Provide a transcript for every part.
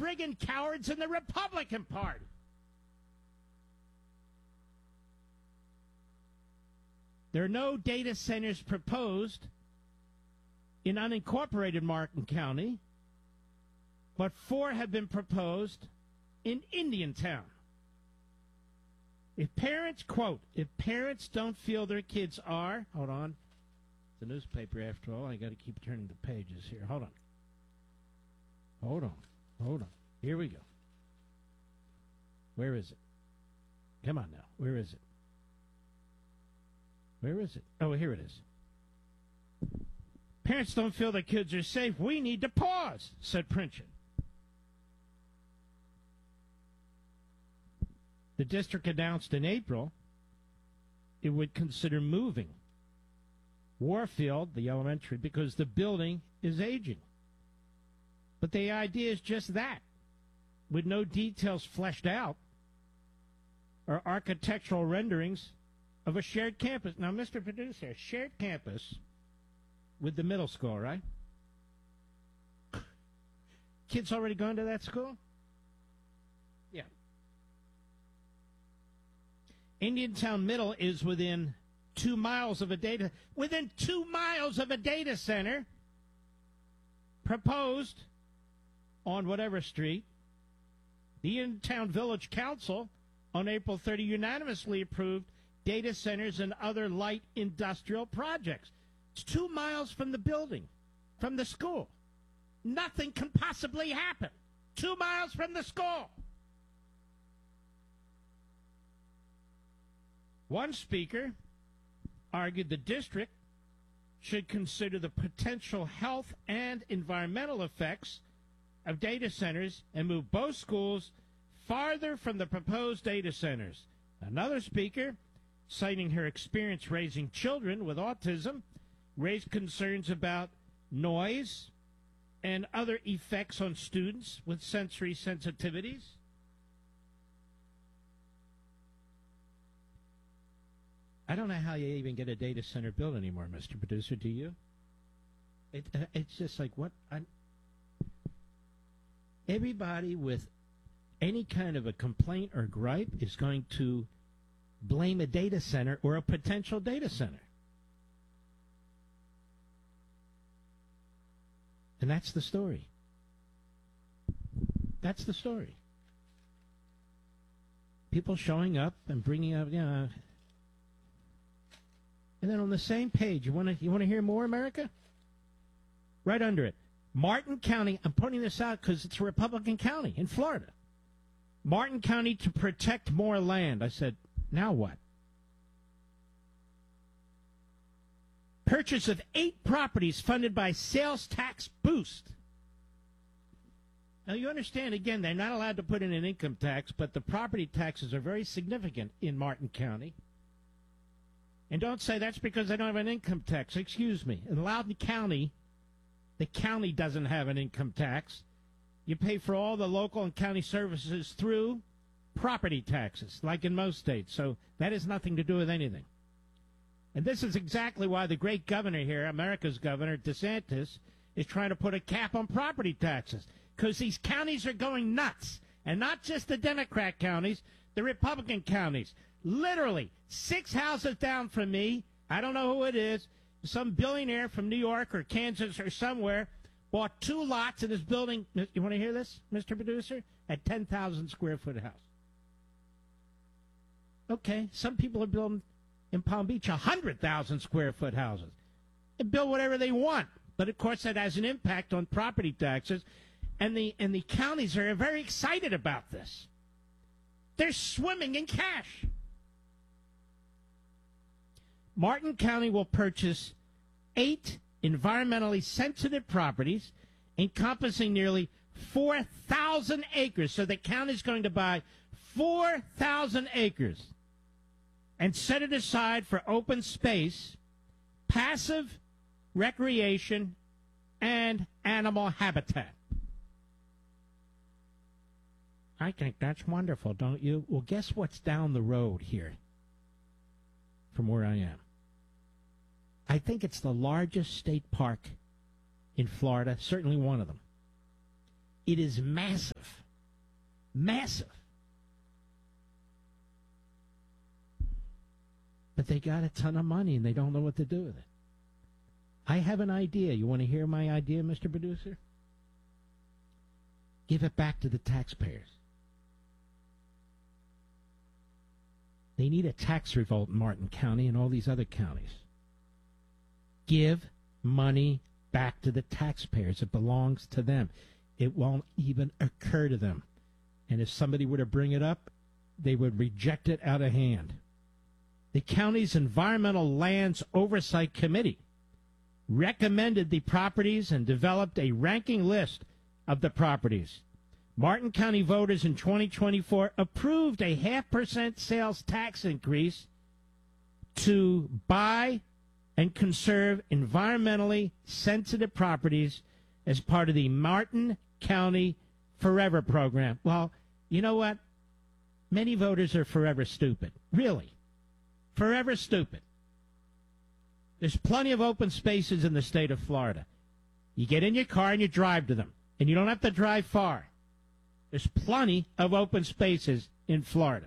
friggin' cowards in the Republican Party. There are no data centers proposed in unincorporated Martin County, but 4 have been proposed in Indiantown. If parents, quote, if parents don't feel their kids are, hold on, it's a newspaper after all, I got to keep turning the pages here. Hold on. Here we go. Where is it? Come on now. Where is it? Oh, here it is. Parents don't feel their kids are safe. We need to pause, said Pritchett. The district announced in April it would consider moving Warfield, the elementary, because the building is aging. But the idea is just that, with no details fleshed out or architectural renderings of a shared campus. Now, Mr. Producer, shared campus with the middle school, right? Kids already going to that school? Yeah. Indiantown Middle is within 2 miles of a data center proposed on whatever street. The Indiantown Village Council on April 30 unanimously approved data centers and other light industrial projects. It's 2 miles from the building, from the school. Nothing can possibly happen. 2 miles from the school. One speaker argued the district should consider the potential health and environmental effects of data centers and move both schools farther from the proposed data centers. Another speaker, citing her experience raising children with autism, raised concerns about noise and other effects on students with sensory sensitivities. I don't know how you even get a data center built anymore, Mr. Producer, do you? It's just like, what? Everybody with any kind of a complaint or gripe is going to blame a data center or a potential data center. And that's the story. That's the story. People showing up and bringing up, and then on the same page, you want to hear more, America? Right under it, Martin County. I'm pointing this out because it's a Republican county in Florida. Martin County to protect more land. I said, now what? Purchase of 8 properties funded by sales tax boost. Now, you understand, again, they're not allowed to put in an income tax, but the property taxes are very significant in Martin County. And don't say that's because they don't have an income tax. Excuse me. In Loudoun County, the county doesn't have an income tax. You pay for all the local and county services through property taxes, like in most states. So that has nothing to do with anything. And this is exactly why the great governor here, America's governor, DeSantis, is trying to put a cap on property taxes. Because these counties are going nuts. And not just the Democrat counties, the Republican counties. Literally, 6 houses down from me, I don't know who it is, some billionaire from New York or Kansas or somewhere, bought 2 lots and is building, you want to hear this, Mr. Producer? A 10,000 square foot house. Okay, some people are building in Palm Beach 100,000 square foot houses. They build whatever they want, but of course that has an impact on property taxes, and the counties are very excited about this. They're swimming in cash. Martin County will purchase 8 environmentally sensitive properties encompassing nearly 4,000 acres. So the county is going to buy 4,000 acres and set it aside for open space, passive recreation, and animal habitat. I think that's wonderful, don't you? Well, guess what's down the road here from where I am? I think it's the largest state park in Florida, certainly one of them. It is massive. Massive. But they got a ton of money and they don't know what to do with it. I have an idea. You want to hear my idea, Mr. Producer? Give it back to the taxpayers. They need a tax revolt in Martin County and all these other counties. Give money back to the taxpayers. It belongs to them. It won't even occur to them. And if somebody were to bring it up, they would reject it out of hand. The county's Environmental Lands Oversight Committee recommended the properties and developed a ranking list of the properties. Martin County voters in 2024 approved a 0.5% sales tax increase to buy and conserve environmentally sensitive properties as part of the Martin County Forever program. Well, you know what? Many voters are forever stupid. Really. Forever stupid. There's plenty of open spaces in the state of Florida. You get in your car and you drive to them, and you don't have to drive far. There's plenty of open spaces in Florida.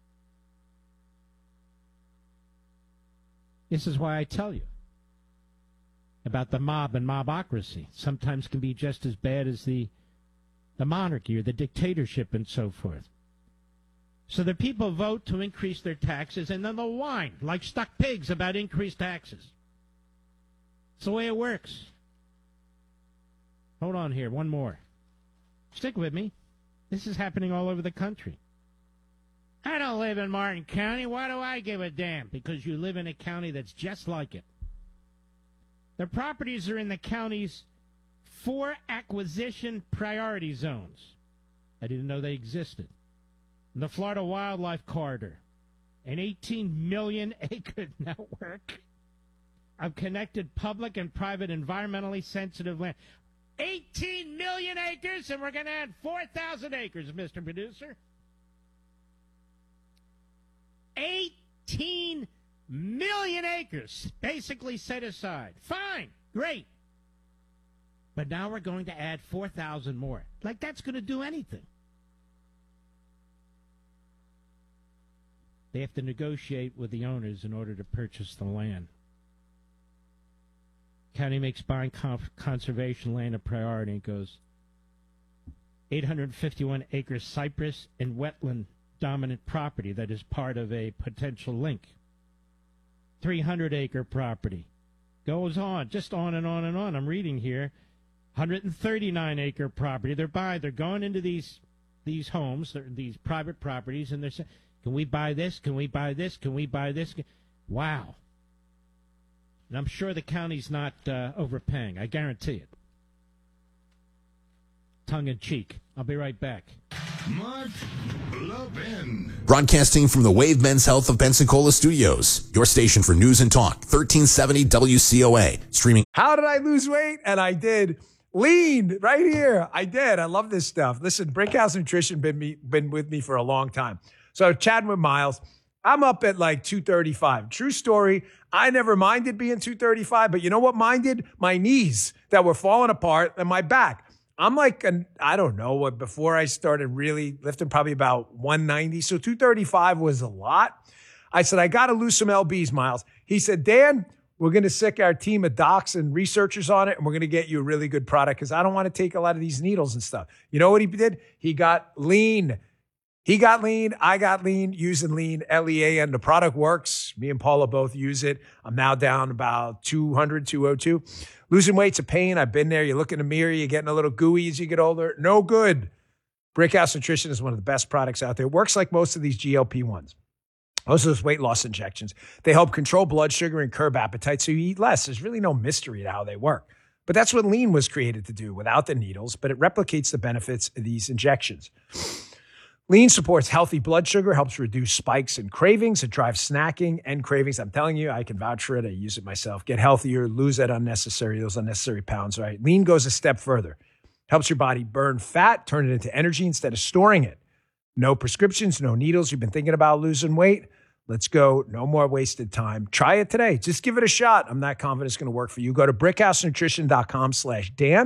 This is why I tell you about the mob and mobocracy. Sometimes can be just as bad as the monarchy or the dictatorship and so forth. So the people vote to increase their taxes, and then they'll whine like stuck pigs about increased taxes. It's the way it works. Hold on here, one more. Stick with me. This is happening all over the country. I don't live in Martin County. Why do I give a damn? Because you live in a county that's just like it. The properties are in the county's 4 acquisition priority zones. I didn't know they existed. The Florida Wildlife Corridor, an 18 million acre network of connected public and private environmentally sensitive land. 18 million acres, and we're going to add 4,000 acres, Mr. Producer. 18 million acres basically set aside. Fine, great. But now we're going to add 4,000 more. Like that's going to do anything. They have to negotiate with the owners in order to purchase the land. County makes buying conservation land a priority and goes 851 acre cypress and wetland dominant property that is part of a potential link. 300 acre property. Goes on, just on and on and on. I'm reading here. 139 acre property. They're going into these homes, these private properties, and they're saying, can we buy this? Can we buy this? Can we buy this? Wow. And I'm sure the county's not overpaying. I guarantee it. Tongue in cheek. I'll be right back. Mark Levin. Broadcasting from the Wave Men's Health of Pensacola Studios. Your station for news and talk. 1370 WCOA. Streaming. How did I lose weight? And I did. Lean right here. I did. I love this stuff. Listen, Brickhouse Nutrition been with me for a long time. So chatting with Miles. I'm up at like 235. True story. I never minded being 235, but you know what minded? My knees that were falling apart and my back. I'm like, I don't know, before I started really lifting, probably about 190. So 235 was a lot. I said, I got to lose some LBs, Miles. He said, Dan, we're going to sick our team of docs and researchers on it, and we're going to get you a really good product because I don't want to take a lot of these needles and stuff. You know what he did? He got lean. He got lean. I got lean using lean, LEAN. The product works. Me and Paula both use it. I'm now down about 200, 202. Losing weight's a pain. I've been there. You look in the mirror. You're getting a little gooey as you get older. No good. Brickhouse Nutrition is one of the best products out there. It works like most of these GLP-1s. Most of those weight loss injections. They help control blood sugar and curb appetite so you eat less. There's really no mystery to how they work. But that's what lean was created to do without the needles, but it replicates the benefits of these injections. Lean supports healthy blood sugar, helps reduce spikes and cravings. It drives snacking and cravings. I'm telling you, I can vouch for it. I use it myself. Get healthier, lose those unnecessary pounds, right? Lean goes a step further. Helps your body burn fat, turn it into energy instead of storing it. No prescriptions, no needles. You've been thinking about losing weight? Let's go. No more wasted time. Try it today. Just give it a shot. I'm not confident it's going to work for you. Go to brickhousenutrition.com/Dan.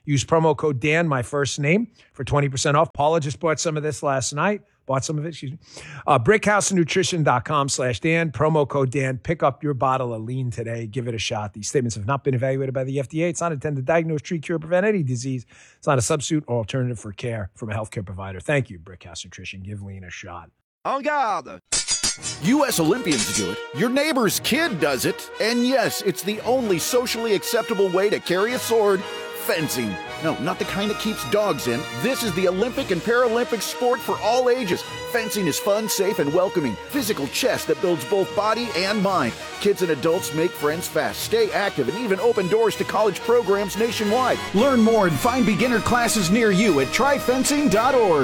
Use promo code Dan, my first name, for 20% off. Paula just bought some of this last night. Bought some of it, excuse me. BrickhouseNutrition.com/Dan, promo code Dan. Pick up your bottle of lean today. Give it a shot. These statements have not been evaluated by the FDA. It's not intended to diagnose, treat, cure, prevent any disease. It's not a substitute or alternative for care from a healthcare provider. Thank you, Brickhouse Nutrition. Give lean a shot. En garde! U.S. Olympians do it, your neighbor's kid does it, and yes, it's the only socially acceptable way to carry a sword, fencing. No, not the kind that keeps dogs in. This is the Olympic and Paralympic sport for all ages. Fencing is fun, safe, and welcoming. Physical chess that builds both body and mind. Kids and adults make friends fast, stay active, and even open doors to college programs nationwide. Learn more and find beginner classes near you at tryfencing.org.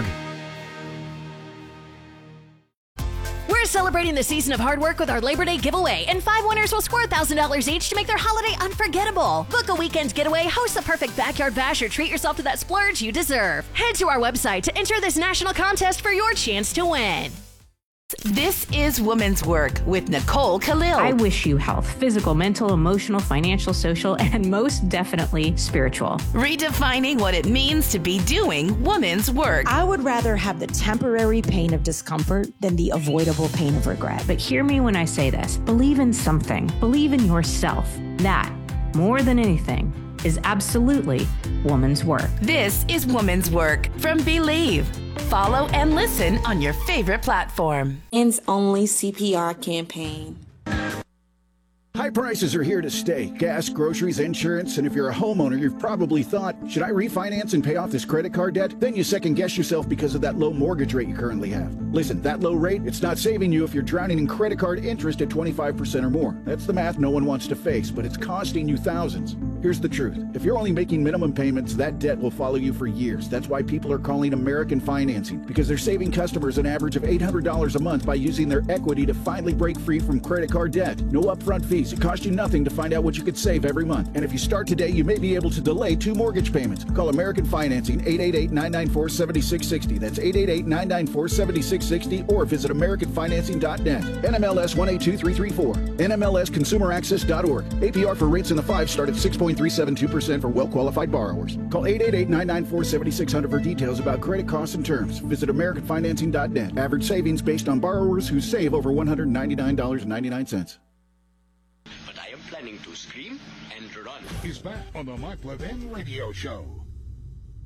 We're celebrating the season of hard work with our Labor Day giveaway, and 5 winners will score $1,000 each to make their holiday unforgettable. Book a weekend getaway, host the perfect backyard bash, or treat yourself to that splurge you deserve. Head to our website to enter this national contest for your chance to win. This is Women's Work with Nicole Khalil. I wish you health, physical, mental, emotional, financial, social, and most definitely spiritual. Redefining what it means to be doing women's work. I would rather have the temporary pain of discomfort than the avoidable pain of regret. But hear me when I say this. Believe in something. Believe in yourself. That, more than anything, is absolutely woman's work. This is Women's Work from Believe. Follow and listen on your favorite platform. Ends Only CPR campaign. High prices are here to stay. Gas, groceries, insurance, and if you're a homeowner, you've probably thought, should I refinance and pay off this credit card debt? Then you second guess yourself because of that low mortgage rate you currently have. Listen, that low rate, it's not saving you if you're drowning in credit card interest at 25% or more. That's the math no one wants to face, but it's costing you thousands. Here's the truth. If you're only making minimum payments, that debt will follow you for years. That's why people are calling American Financing, because they're saving customers an average of $800 a month by using their equity to finally break free from credit card debt. No upfront fees. It costs you nothing to find out what you could save every month. And if you start today, you may be able to delay 2 mortgage payments. Call American Financing, 888-994-7660. That's 888-994-7660, or visit AmericanFinancing.net. NMLS 182334. NMLSConsumerAccess.org. APR for rates in the 5 start at 6.372% for well-qualified borrowers. Call 888-994-7600 for details about credit costs and terms. Visit AmericanFinancing.net. Average savings based on borrowers who save over $199.99. He's back on the Mark Levin Radio Show.